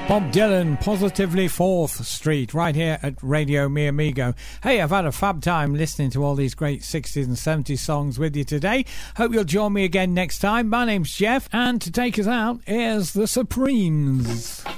Bob Dylan, Positively 4th Street, right here at Radio Mi Amigo. Hey, I've had a fab time listening to all these great 60s and 70s songs with you today. Hope you'll join me again next time. My name's Jeff, and to take us out, here's the Supremes.